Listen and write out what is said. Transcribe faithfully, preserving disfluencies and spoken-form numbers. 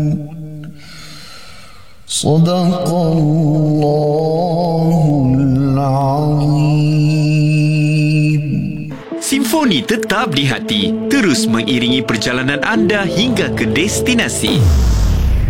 Sadaqallahul Azim. Simfoni tetap di hati, terus mengiringi perjalanan anda hingga ke destinasi.